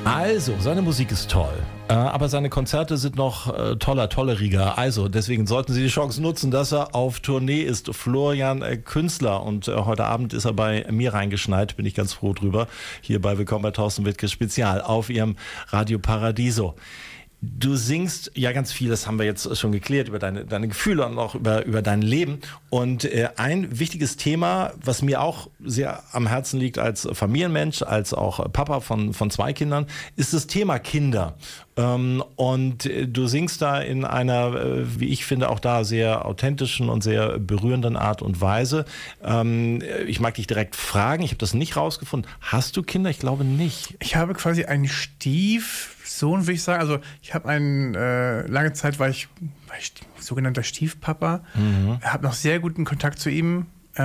Also, seine Musik ist toll, aber seine Konzerte sind noch tolleriger. Also, deswegen sollten Sie die Chance nutzen, dass er auf Tournee ist. Florian Künstler, und heute Abend ist er bei mir reingeschneit, bin ich ganz froh drüber, hier bei Willkommen bei Thorsten Wittke Spezial auf Ihrem Radio Paradiso. Du singst ja ganz viel, das haben wir jetzt schon geklärt, über deine Gefühle und auch über dein Leben. Und ein wichtiges Thema, was mir auch sehr am Herzen liegt als Familienmensch, als auch Papa von 2 Kindern, ist das Thema Kinder. Und du singst da in einer, wie ich finde, auch da sehr authentischen und sehr berührenden Art und Weise. Ich mag dich direkt fragen, ich habe das nicht rausgefunden. Hast du Kinder? Ich glaube nicht. Ich habe quasi einen Stiefsohn, würde ich sagen. Also ich habe lange Zeit war ich sogenannter Stiefpapa. Mhm. Habe noch sehr guten Kontakt zu ihm.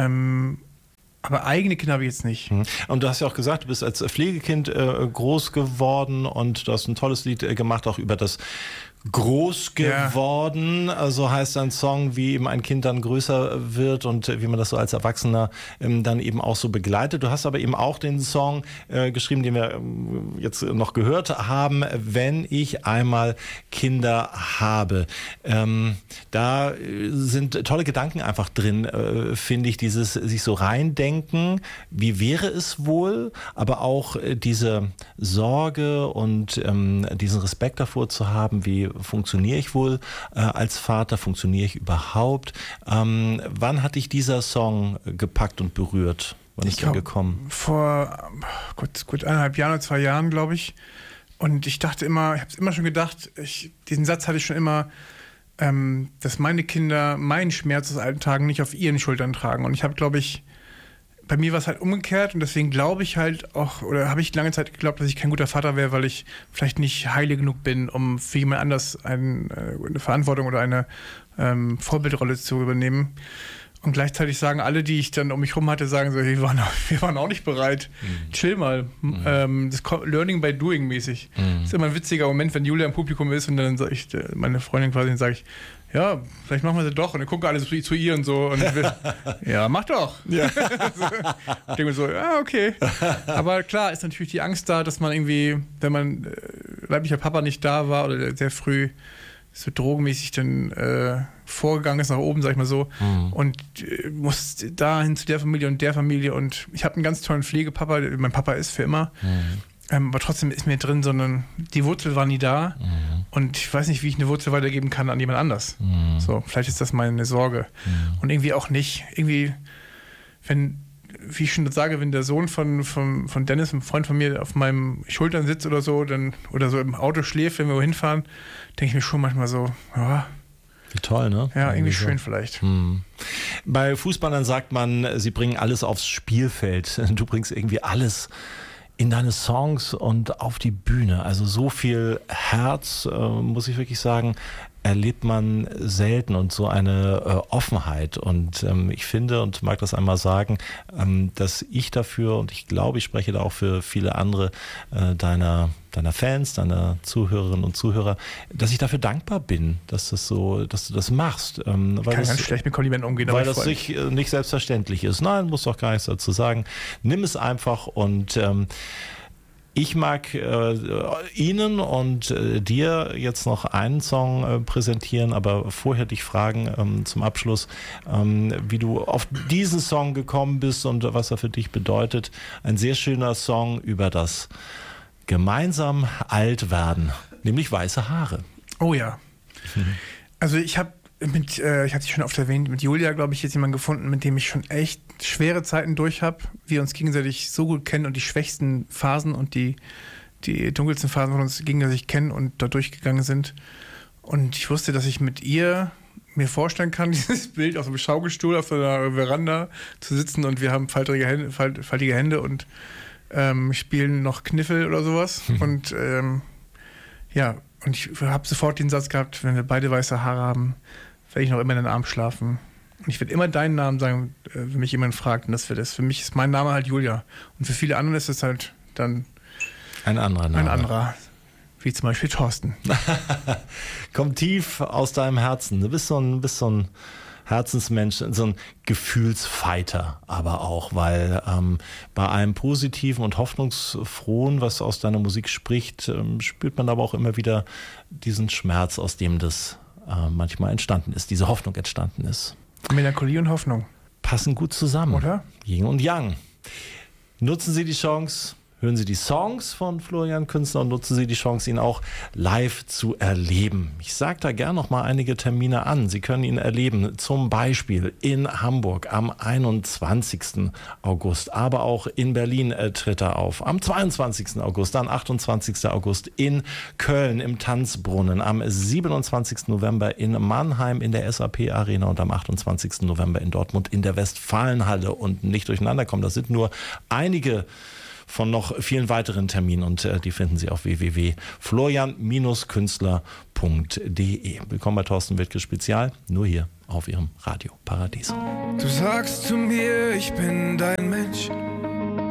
Aber eigene Kinder habe ich jetzt nicht. Und du hast ja auch gesagt, du bist als Pflegekind groß geworden und du hast ein tolles Lied gemacht, auch über das groß geworden, ja. So heißt ein Song, wie eben ein Kind dann größer wird und wie man das so als Erwachsener dann eben auch so begleitet. Du hast aber eben auch den Song geschrieben, den wir jetzt noch gehört haben, Wenn ich einmal Kinder habe. Da sind tolle Gedanken einfach drin, finde ich, dieses sich so reindenken, wie wäre es wohl, aber auch diese Sorge und diesen Respekt davor zu haben, wie funktioniere ich wohl als Vater, funktioniere ich überhaupt? Wann hat dich dieser Song gepackt und berührt? Wann ist der gekommen? Vor gut 1,5 Jahren oder 2 Jahren, glaube ich. Und ich dachte immer, ich habe es immer schon gedacht, diesen Satz hatte ich schon immer, dass meine Kinder meinen Schmerz aus alten Tagen nicht auf ihren Schultern tragen. Und ich habe, glaube ich, bei mir war es halt umgekehrt und deswegen glaube ich halt auch, oder habe ich lange Zeit geglaubt, dass ich kein guter Vater wäre, weil ich vielleicht nicht heilig genug bin, um für jemand anders eine Verantwortung oder eine Vorbildrolle zu übernehmen. Und gleichzeitig sagen alle, die ich dann um mich rum hatte, sagen so, wir waren auch nicht bereit. Chill mal. Das Learning by Doing mäßig. Das ist immer ein witziger Moment, wenn Julia im Publikum ist und dann sage ich, meine Freundin quasi, dann sage ich, ja, vielleicht machen wir sie doch. Und dann gucken alle zu ihr und so. Und ja, mach doch. Ja. Ich denke mir so, ja, okay. Aber klar ist natürlich die Angst da, dass man irgendwie, wenn man leiblicher Papa nicht da war oder sehr früh so drogenmäßig dann vorgegangen ist nach oben, sag ich mal so, und muss dahin zu der Familie und der Familie. Und ich habe einen ganz tollen Pflegepapa, mein Papa ist für immer. Aber trotzdem ist mir drin, sondern die Wurzel war nie da und ich weiß nicht, wie ich eine Wurzel weitergeben kann an jemand anders. So, vielleicht ist das meine Sorge. Und irgendwie auch nicht. Irgendwie, wie ich schon sage, wenn der Sohn von Dennis, einem Freund von mir, auf meinen Schultern sitzt oder so, oder so im Auto schläft, wenn wir hinfahren, denke ich mir schon manchmal so, ja. Wie toll, ne? Ja, irgendwie schön vielleicht. Bei Fußballern sagt man, sie bringen alles aufs Spielfeld. Du bringst irgendwie alles in deine Songs und auf die Bühne. Also so viel Herz, muss ich wirklich sagen, erlebt man selten und so eine Offenheit. Und ich finde und mag das einmal sagen, dass ich dafür, und ich glaube, ich spreche da auch für viele andere deiner Fans, deiner Zuhörerinnen und Zuhörer, dass ich dafür dankbar bin, dass du das machst. Ich kann ganz schlecht mit Komplimenten umgehen. Weil das nicht selbstverständlich ist. Nein, muss doch gar nichts dazu sagen. Nimm es einfach und ich mag Ihnen und dir jetzt noch einen Song präsentieren, aber vorher dich fragen zum Abschluss, wie du auf diesen Song gekommen bist und was er für dich bedeutet. Ein sehr schöner Song über das gemeinsam alt werden, nämlich weiße Haare. Oh ja. Also ich hatte es schon oft erwähnt, mit Julia, glaube ich, jetzt jemanden gefunden, mit dem ich schon echt schwere Zeiten durch habe. Wir uns gegenseitig so gut kennen und die schwächsten Phasen und die dunkelsten Phasen von uns gegenseitig kennen und da durchgegangen sind. Und ich wusste, dass ich mit ihr mir vorstellen kann, dieses Bild auf einem Schaukelstuhl auf einer Veranda zu sitzen und wir haben faltige Hände und spielen noch Kniffel oder sowas. Und ja, und ich habe sofort den Satz gehabt, wenn wir beide weiße Haare haben, werde ich noch immer in den Arm schlafen. Und ich werde immer deinen Namen sagen, wenn mich jemand fragt. Und das wird es. Für mich ist mein Name halt Julia. Und für viele andere ist es halt dann ein anderer Name. Ein anderer. Wie zum Beispiel Thorsten. Kommt tief aus deinem Herzen. Du bist so ein Herzensmensch, so ein Gefühlsfighter aber auch, weil bei allem Positiven und Hoffnungsfrohen, was aus deiner Musik spricht, spürt man aber auch immer wieder diesen Schmerz, aus dem das manchmal entstanden ist, diese Hoffnung entstanden ist. Melancholie und Hoffnung. Passen gut zusammen. Oder? Yin und Yang. Nutzen Sie die Chance, hören Sie die Songs von Florian Künstler und nutzen Sie die Chance, ihn auch live zu erleben. Ich sage da gerne noch mal einige Termine an. Sie können ihn erleben, zum Beispiel in Hamburg am 21. August, aber auch in Berlin tritt er auf. Am 22. August, dann 28. August in Köln im Tanzbrunnen, am 27. November in Mannheim in der SAP Arena und am 28. November in Dortmund in der Westfalenhalle. Und nicht durcheinander kommen, das sind nur einige von noch vielen weiteren Terminen und die finden Sie auf www.florian-künstler.de. Willkommen bei Thorsten Wittke Spezial, nur hier auf Ihrem Radio Paradies. Du sagst zu mir, ich bin dein Mensch.